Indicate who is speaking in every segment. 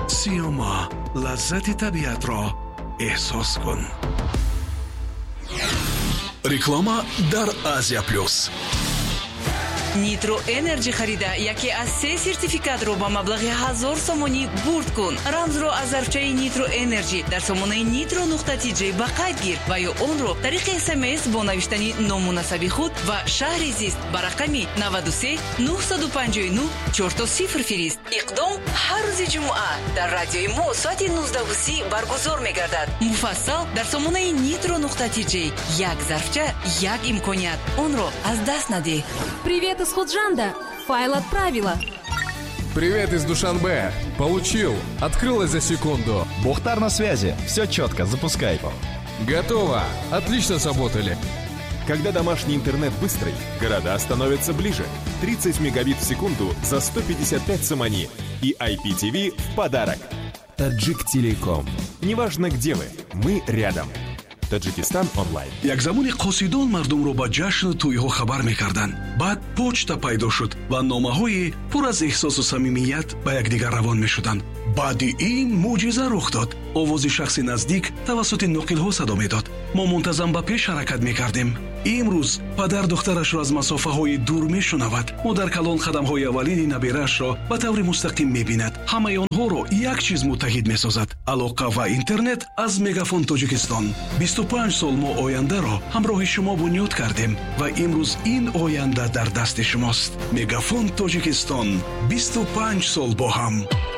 Speaker 1: سیاما لذت طبیعت را احساس کن. реклама дар Азия Плюс.
Speaker 2: Nitro Energy харида яке аз 3 сертификатро ба маблағи 1000 сомонӣ бурд кун. Рамзро аз зарфчаи Nitro Energy дар сомонаи nitro.tj ба қайд гир ва ё онро тариқи SMS бо навиштани ному насаби худ ва шаҳри зист ба рақами 93 959 40 фирист. Иқдом ҳар рӯзи ҷумъа дар радиои мо соати 19:30 баргузор мегардад. Муфассал дар сомонаи nitro.tj. Як зарфча, як имконият. Онро аз даст надеҳ.
Speaker 3: Привет из Худжанда. Файл отправила.
Speaker 4: Привет из Душанбе. Получил. Открылось за секунду.
Speaker 5: Бухтар на связи. Все четко. Запускай.
Speaker 4: Готово. Отлично сработали.
Speaker 6: Когда домашний интернет быстрый, города становятся ближе. 30 мегабит в секунду за 155 сомони. И IPTV в подарок. Таджик Телеком. Неважно, где вы, мы рядом. Таджикистан онлайн.
Speaker 1: як замони қосидон мардумро ба ҷашну тӯйҳо хабар мекарданд. баъд почта пайдо шуд ва номаҳои пур аз эҳсосу самимият ба якдигар равон мешуданд. баъди ин мӯъҷиза рух дод. овози шахси наздик тавассути ноқилҳо садо медод. мо мунтазам ба пеш ҳаракат мекардем. имрӯз падар духтарашро аз масофаҳои дур мешунавад. модар калон қадамҳои аввалини набираашро ба таври мустақим мебинад. ҳамаи онҳоро як чиз муттаҳид месозад: алоқа ва интернет аз Мегафон Тоҷикистон. 25 сол мо ояндаро ҳамроҳи шумо бунёд кардем ва имрӯз ин оянда дар дасти шумост. Мегафон Тоҷикистон, 25 сол бо ҳам.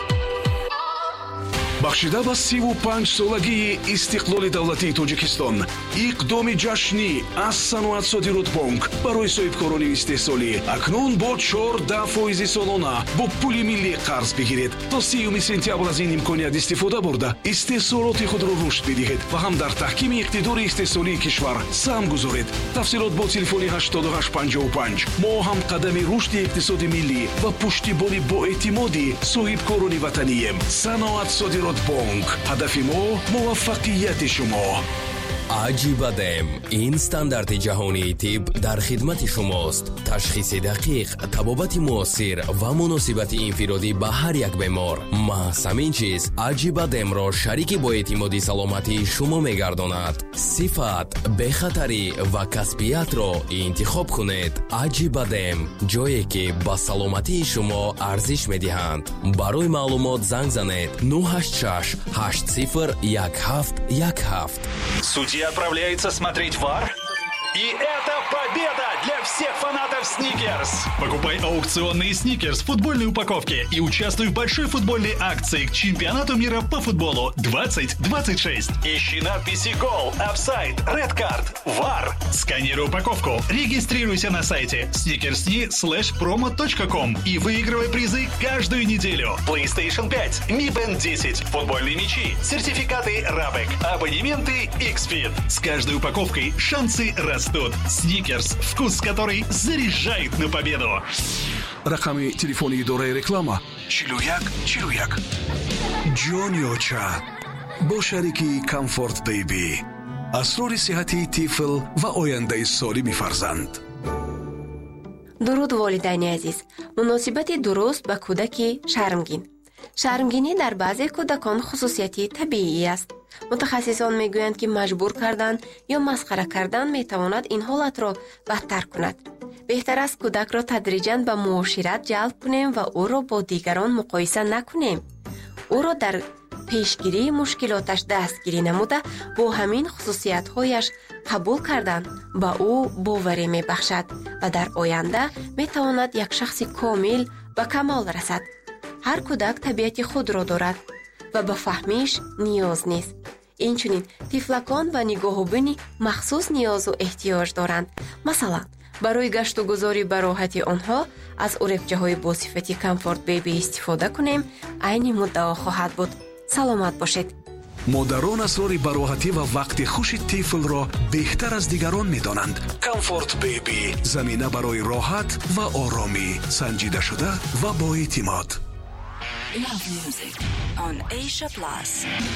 Speaker 1: бахшида ба 35 солагии истиқлоли давлатии Тоҷикистон, иқдоми ҷашнӣ аз Саноатсодиротбонк барои соҳибкорони истеҳсолӣ акнун бо 14% солона бо пули миллӣ қарз бигиред. то 30 сентябр аз ин имконият истифода бурда истеҳсолоти худро рушд бидиҳед ва ҳам дар таҳкими иқтидори истеҳсолии кишвар саҳм гузоред. тафсилот бо телефони 8855. мо ҳам қадами рушди иқтисоди миллӣ ва пуштибони боэътимоди соҳибкорони ватанием. Саноатсодиротбонк. ҳадафи мо муваффақияти шумо.
Speaker 7: Acibadem. این ستاندارد جهانی تیب در خدمت شماست. تشخیص دقیق، طبابت مؤثر و مناسبت انفرادی به هر یک بیمار. محض همین چیز Acibadem را شریک با اعتمادی سلامتی شما میگرداند. صفت، بخطری و کسبیت را انتخاب کنید. Acibadem، جایی که با سلامتی شما ارزش میدهند. برای معلومات زنگ زنید 986 801717.
Speaker 8: Судья отправляется смотреть ВАР. И это победа для всех фанатов Сникерс! Покупай аукционные Сникерс в футбольной упаковке и участвуй в большой футбольной акции к чемпионату мира по футболу 2026. Ищи надписи «Гол», «Офсайд», «Редкард», «ВАР». Сканируй упаковку, регистрируйся на сайте snickersni.promo.com и выигрывай призы каждую неделю. PlayStation 5, Mi Band 10, футбольные мячи, сертификаты Рабек, абонементы Xfit. С каждой упаковкой шансы растут. Сникерс, вкус который заряжает на победу.
Speaker 1: рақами телефони идораи реклама 4141. ҷонёча бо шарики Comfort Baby. асрори сиҳати тифл ва ояндаи солими фарзанд.
Speaker 9: дуруд волидайни азиз. муносибати дуруст ба кӯдаки шармгин. шармгинӣ дар баъзе кӯдакон хусусияти табиӣ аст. мутахассисон мегӯянд ки маҷбур кардан ё масхара кардан метавонад ин ҳолатро бадтар кунад. беҳтар аст кӯдакро тадриҷан ба муошират ҷалб кунем ва ӯро бо дигарон муқоиса накунем. ӯро дар пешгирии мушкилоташ дастгирӣ намуда бо ҳамин хусусиятҳояш қабул кардан ба ӯ боварӣ мебахшад ва дар оянда метавонад як шахси комил ба камол расад. ҳар кӯдак табиати худро дорад ва ба фаҳмиш ниёз нест. инчунин тифлакон ва нигоҳубини махсус ниёзу эҳтиёҷ доранд. масалан, барои гашту гузори ба роҳати онҳо аз уребчаҳои босифати Comfort Baby истифода кунем айни муддао хоҳад буд. саломат бошед.
Speaker 1: модарон асрори бароҳатӣ ва вақти хуши тифлро беҳтар аз дигарон медонанд. Comfort Baby замина барои роҳат ва оромӣ, санҷидашуда ва боэътимод.
Speaker 2: Love music on Asia Plus.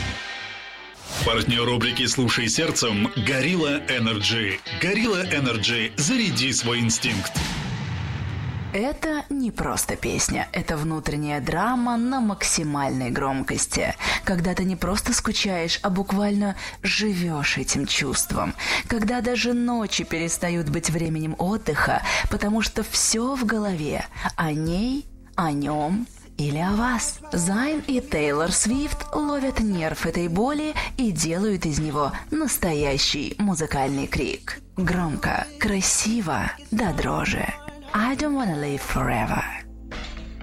Speaker 8: Партнер рубрики «Слушай сердцем» – Gorilla Energy. Gorilla Energy. Заряди свой инстинкт.
Speaker 10: Это не просто песня, это внутренняя драма на максимальной громкости. Когда ты не просто скучаешь, а буквально живешь этим чувством. Когда даже ночи перестают быть временем отдыха, потому что все в голове. О ней, о нем или о вас. Зайн и Тейлор Свифт ловят нерв этой боли и делают из него настоящий музыкальный крик. Громко, красиво, до дрожи. I don't wanna live forever.